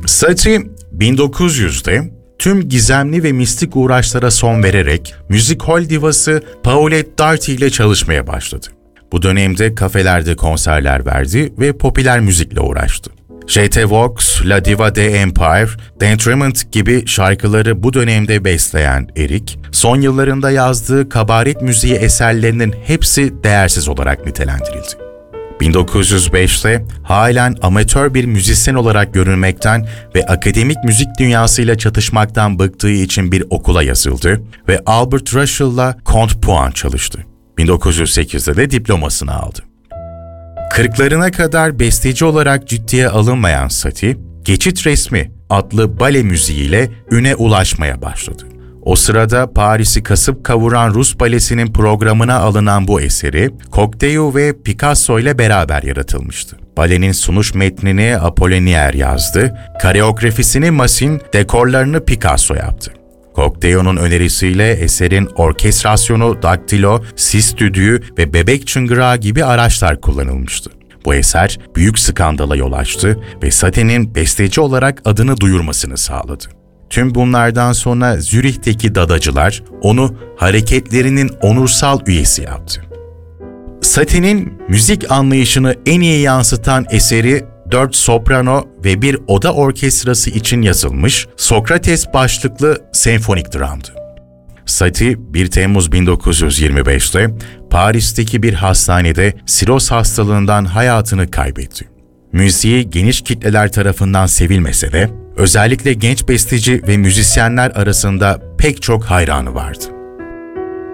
Satie 1900'de tüm gizemli ve mistik uğraşlara son vererek müzik-hol divası Paulette Darty ile çalışmaya başladı. Bu dönemde kafelerde konserler verdi ve popüler müzikle uğraştı. J.T. Vox, La Diva de Empire, Dentrement gibi şarkıları bu dönemde besleyen Eric, son yıllarında yazdığı kabaret müziği eserlerinin hepsi değersiz olarak nitelendirildi. 1905'te halen amatör bir müzisyen olarak görülmekten ve akademik müzik dünyasıyla çatışmaktan bıktığı için bir okula yazıldı ve Albert Russell'la kontrepoint çalıştı. 1908'de de diplomasını aldı. 40'larına kadar besteci olarak ciddiye alınmayan Satie, Geçit Resmi adlı bale müziğiyle üne ulaşmaya başladı. O sırada Paris'i kasıp kavuran Rus balesinin programına alınan bu eseri, Cocteau ve Picasso ile beraber yaratılmıştı. Balenin sunuş metnini Apollinaire yazdı, koreografisini Massin, dekorlarını Picasso yaptı. Cocteau'nun önerisiyle eserin orkestrasyonu, daktilo, sis düdüğü ve bebek çıngırağı gibi araçlar kullanılmıştı. Bu eser büyük skandala yol açtı ve Satie'nin besteci olarak adını duyurmasını sağladı. Tüm bunlardan sonra Zürih'teki dadacılar onu hareketlerinin onursal üyesi yaptı. Satie'nin müzik anlayışını en iyi yansıtan eseri 4 soprano ve bir oda orkestrası için yazılmış Sokrates başlıklı senfonik dramdı. Satie 1 Temmuz 1925'te Paris'teki bir hastanede siroz hastalığından hayatını kaybetti. Müziği geniş kitleler tarafından sevilmese de özellikle genç besteci ve müzisyenler arasında pek çok hayranı vardı.